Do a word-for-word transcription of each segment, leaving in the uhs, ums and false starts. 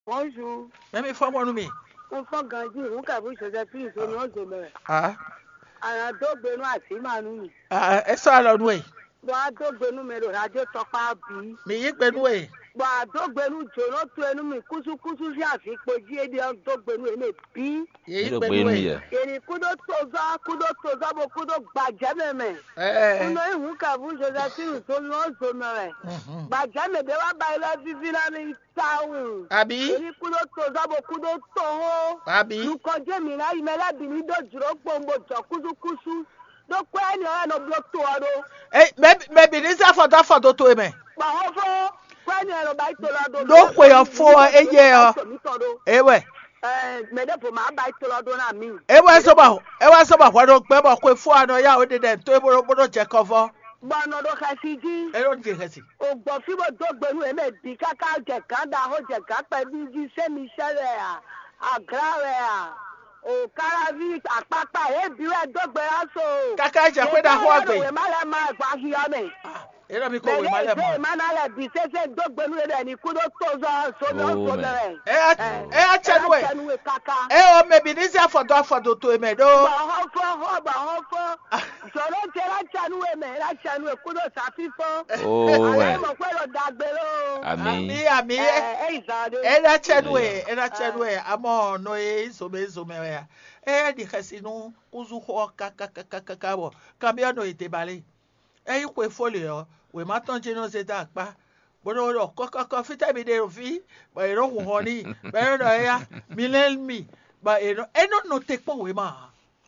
Bonjour. Même il faut moi nous. On fait grandir, on a vu Joséphine, c'est nous autres. Ah. Alors, deux Benoît, c'est Manu. Ah, et ça alors nous. Bon, deux Benoît, mais le radio top à bi. Mais il Benoît. Bon, deux Benoît, je n'ai pas nous, mais cousu cousu, j'ai fait que j'ai dit deux Benoît, mais bi. Il Benoît. Et kudo toza, kudo toza, bo kudo badjame me. Eh. Kuno e huka bu Joséphine, so no so me. Badjame de wa baila vivi na ni tawu. Abi. Eri kudo toza, bo kudo toho. Abi. Luko je mi na imela bini do juro pombo jo kuzu kusu. Do kwa ni o no block to ado. Eh, maybe maybe this is for that for to to me. Ba ho fo, kwa ni ro bai to la do. Do kwe yo fo eye o. Eh we. Eh, me de fo ma bai to la do na mi. E wa so ba, e wa so ba wa do pe bo kwe fo ano ya o de dem to e bo bo do je cover. Ba no do ka si ji. E do je kasi. O gbo fi bo do gbenu e me bi kaka je kan da ho je kan pe bi ji se mi se re a. Agra re a. O karavi apapa e bi we do gbe aso. Kaka je pe da ho agbe. We ma le ma gba hi ya me. E do mi ko we ma le Me ma. ma na le bi se se do gbenu e ni ku do to zo so no so le. E a e a chenu e. Chenu e kaka. E o maybe this is for that for to to me do. Ba ho fo ho ba ho fo. Sọ̀rọ̀ ṣe láṣánú ẹ̀mẹ̀ láṣánú ẹ̀kúndò ṣàfihàn. Oh, Àlẹ́ mọ̀ pé lọ dàgbé ló. Àmín. Ami ami. Ẹ ìsàdé. E da chenu e, e da chenu e. Amo no e so me so me ya. E di kasi no kuzu ho kaka kaka kaka bo. Kambia no ite bale. E ikwe fole yo. We ma ton je no se da pa. Bono ro koko ko fita mi de fi. Ba ero ho ni. Ba no ya. Milen mi. Ba ero e no no te pon we ma.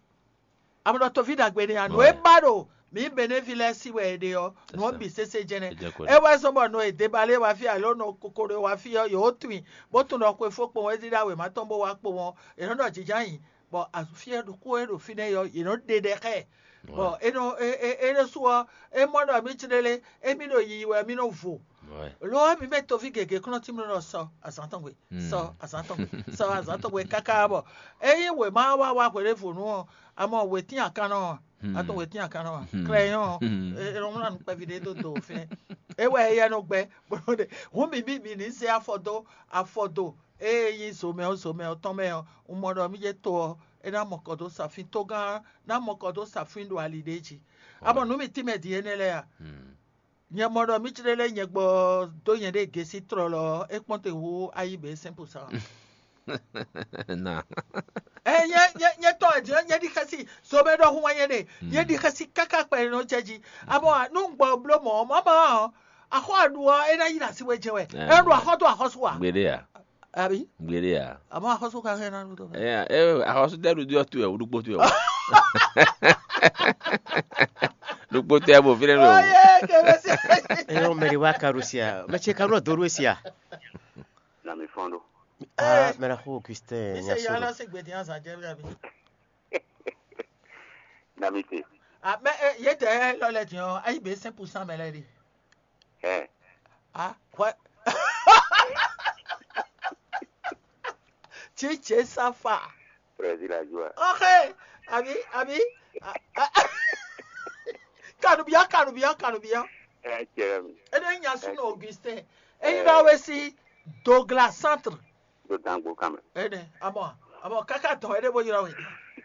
Amdo to vida gbeni anu e baro mi benefile si we de yo no bi sese jene e wa so mo no e de bale wa fi alo no kokoro wa fi yo yo twin bo tun no kwe fopo we dida we ma ton bo wa po won e no do jijan bo asufie do ko e do fi ne yo e no de de ke bo e no e e e so e mo do mi chirele e mi no yi we mi no vo lo mi meto vi gege kuno ti mi no so asantongwe so asantongwe so asantongwe kaka bo e we ma wa wa kwere funu amo wetin akana ato wetin akana crayon e ro na npe vide do do fin e we ye no gbe bo de won mi bi mi ni se afodo afodo e yin so me o so me o ton me o mo do mi je to e na mokodo safin to gan na mokodo safin do alideji abo no mi ti me di enele ya nye mo do mi chirele nye gbo do yen de gesi trolo e ponte wo ayibe simple sa Na. Eh nye nye nye to je nye di kasi so be do hu wan ye de nye di kasi kaka pe no cheji abo no ngbo blo mo mama aho aduo e na yira si we jewe e do aho do aho so wa Gbede ya. abi Gbede ya. amo aho so ka he na do Eh eh ahosu deru di otu e urugbo tu e. Urugbo tu e bo fire no. oye ke be si Eno meri wa karusia. Meche karu doruesia. Na mi fondo. Ah, mera ho Augustin. ise ya na se gbe di ansa je abi Na mi te. ah me ye de lo le ti o ayibe simple cent me le di Eh. ah what chiche safa Brésil a joué. okay abi abi kanubia kanubia kanubia Eh, Jeremy. ene nya su no Augustin eni na we si Douglas Centre Do dango kame. ene amo amo kaka to ene bo yira we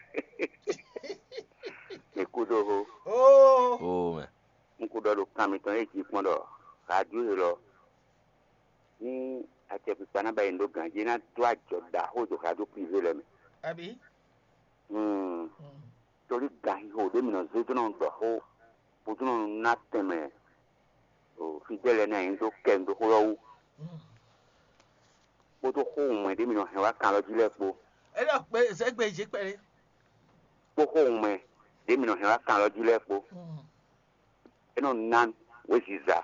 Me kudo ho. oh Oh man. Nkudo do kame ton e ji pondo. Radio lo. Ni ate pipana ba ndo ganje na to ajo da ho do radio privé le me. abi Hmm. Tori gahi ho de mi no zeto no do ho. Bodu no na teme. O fidele na ndo kendo ho yo. Bodu ho mo de mi no he wa kan lo jile po. ene pe se gbe je pere Po ho mo de mi no he wa kan lo jile po. Eno nan we ziza.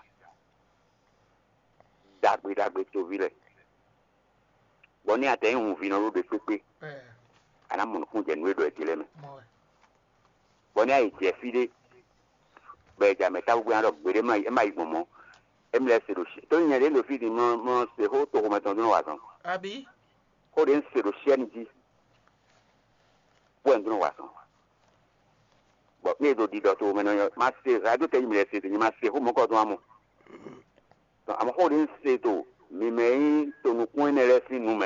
Dagbe dagbe to vile. Boni ate un vino ro de pepe. eh Ana mo fun je nwe do e tile me. mo Boni ai je fide. Be ja meta ugbe ro gbere ma e ma igbomo. Emle se ro shi. To yen le lo fide mo mo se ho to ko meton no wa san. abi Ko de se ro shi ani ji. Bo ndun wa san. Bo me do di do to me no ma se radio te mi le se ni ma se ho mo ko to amu. So am ho de se to mi me yi tonu kun ne le si nu